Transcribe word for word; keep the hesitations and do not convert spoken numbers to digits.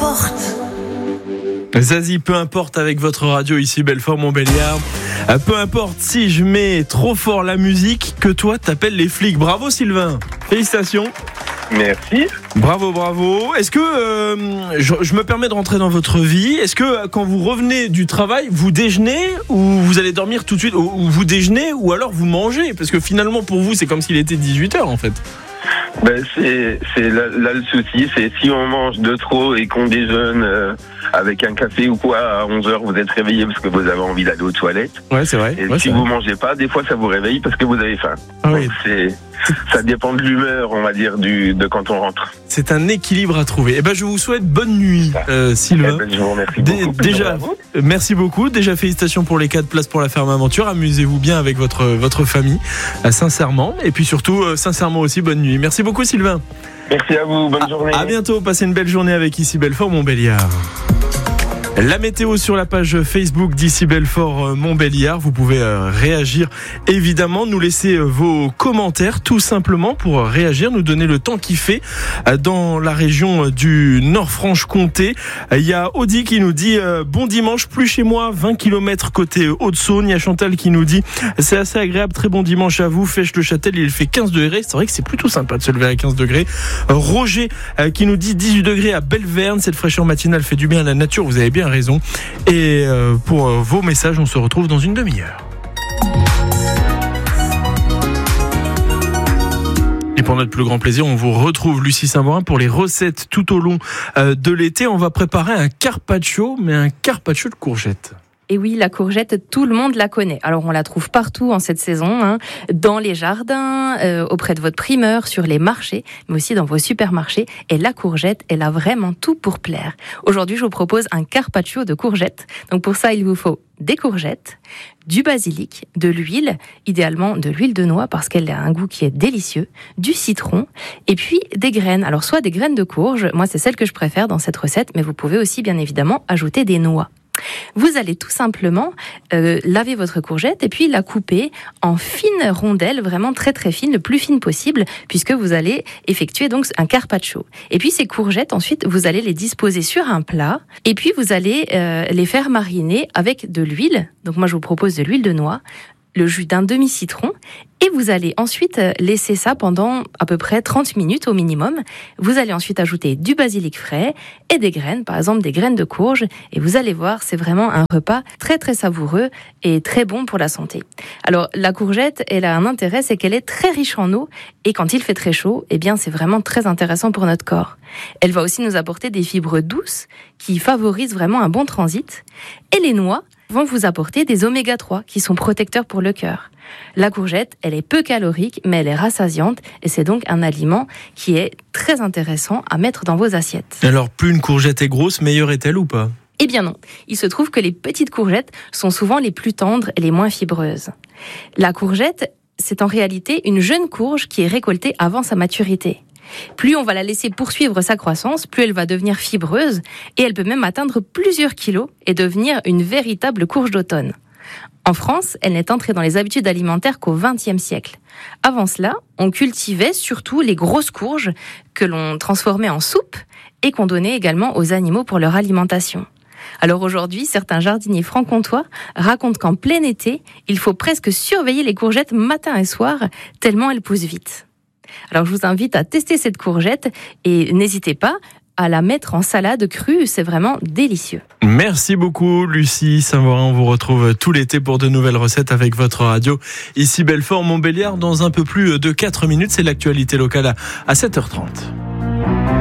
importe. Zazie, peu importe avec votre radio ici Belfort Montbéliard. Peu importe si je mets trop fort la musique que toi t'appelles les flics. Bravo Sylvain, félicitations. Merci. Bravo, bravo. Est-ce que euh, je, je me permets de rentrer dans votre vie? Est-ce que quand vous revenez du travail, vous déjeunez ou vous allez dormir tout de suite, ou, ou vous déjeunez ou alors vous mangez? Parce que finalement pour vous c'est comme s'il était dix-huit heures en fait. Ben c'est c'est là, là le souci, c'est si on mange de trop et qu'on déjeune euh, avec un café ou quoi à onze heures, vous êtes réveillé parce que vous avez envie d'aller aux toilettes. Ouais, c'est vrai. Et ouais, si vous vrai. mangez pas, des fois ça vous réveille parce que vous avez faim. Ah, oui. Donc c'est ça dépend de l'humeur, on va dire, du de quand on rentre. C'est un équilibre à trouver. Eh ben je vous souhaite bonne nuit, euh, Sylvain. Eh ben, je vous remercie beaucoup. D- déjà, merci beaucoup. Déjà félicitations pour les quatre places pour la ferme aventure. Amusez-vous bien avec votre votre famille, euh, sincèrement. Et puis surtout, euh, sincèrement aussi, bonne nuit. Merci beaucoup, Sylvain. Merci à vous. Bonne à, journée. À bientôt. Passez une belle journée avec ici Belfort Montbéliard. La météo sur la page Facebook d'ici Belfort Montbéliard. Vous pouvez euh, réagir, évidemment, nous laisser euh, vos commentaires tout simplement pour réagir, nous donner le temps qu'il fait euh, dans la région du Nord-Franche-Comté. Il y a Audi qui nous dit euh, bon dimanche, plus chez moi, vingt kilomètres côté Haute-Saône. Il y a Chantal qui nous dit c'est assez agréable, très bon dimanche à vous. Fèche-le-Châtel, il fait quinze degrés. C'est vrai que c'est plutôt sympa de se lever à quinze degrés. Euh, Roger euh, qui nous dit dix-huit degrés à Belverne. Cette fraîcheur matinale fait du bien à la nature. Vous avez bien raison. Et pour vos messages, on se retrouve dans une demi-heure. Et pour notre plus grand plaisir, on vous retrouve Lucie Saint-Morin pour les recettes tout au long de l'été. On va préparer un carpaccio, mais un carpaccio de courgettes. Et oui, la courgette, tout le monde la connaît. Alors, on la trouve partout en cette saison, hein, dans les jardins, euh, auprès de votre primeur, sur les marchés, mais aussi dans vos supermarchés. Et la courgette, elle a vraiment tout pour plaire. Aujourd'hui, je vous propose un carpaccio de courgettes. Donc, pour ça, il vous faut des courgettes, du basilic, de l'huile, idéalement de l'huile de noix parce qu'elle a un goût qui est délicieux, du citron et puis des graines. Alors, soit des graines de courge, moi, c'est celle que je préfère dans cette recette, mais vous pouvez aussi, bien évidemment, ajouter des noix. Vous allez tout simplement euh, laver votre courgette et puis la couper en fines rondelles, vraiment très très fines, le plus fines possible, puisque vous allez effectuer donc un carpaccio. Et puis ces courgettes, ensuite, vous allez les disposer sur un plat et puis vous allez euh, les faire mariner avec de l'huile. Donc moi, je vous propose de l'huile de noix, le jus d'un demi-citron et vous allez ensuite laisser ça pendant à peu près trente minutes au minimum. Vous allez ensuite ajouter du basilic frais et des graines, par exemple des graines de courge et vous allez voir, c'est vraiment un repas très très savoureux et très bon pour la santé. Alors la courgette, elle a un intérêt, c'est qu'elle est très riche en eau et quand il fait très chaud, eh bien c'est vraiment très intéressant pour notre corps. Elle va aussi nous apporter des fibres douces qui favorisent vraiment un bon transit et les noix vont vous apporter des oméga trois qui sont protecteurs pour le cœur. La courgette, elle est peu calorique, mais elle est rassasiante et c'est donc un aliment qui est très intéressant à mettre dans vos assiettes. Alors, plus une courgette est grosse, meilleure est-elle ou pas ? Eh bien non. Il se trouve que les petites courgettes sont souvent les plus tendres et les moins fibreuses. La courgette, c'est en réalité une jeune courge qui est récoltée avant sa maturité. Plus on va la laisser poursuivre sa croissance, plus elle va devenir fibreuse et elle peut même atteindre plusieurs kilos et devenir une véritable courge d'automne. En France, elle n'est entrée dans les habitudes alimentaires qu'au vingtième siècle. Avant cela, on cultivait surtout les grosses courges que l'on transformait en soupe et qu'on donnait également aux animaux pour leur alimentation. Alors aujourd'hui, certains jardiniers franc-comtois racontent qu'en plein été, il faut presque surveiller les courgettes matin et soir, tellement elles poussent vite. Alors je vous invite à tester cette courgette et n'hésitez pas à la mettre en salade crue, c'est vraiment délicieux. Merci beaucoup Lucie Saint-Morin, on vous retrouve tout l'été pour de nouvelles recettes avec votre radio. Ici Belfort Montbéliard, dans un peu plus de quatre minutes, c'est l'actualité locale à sept heures trente.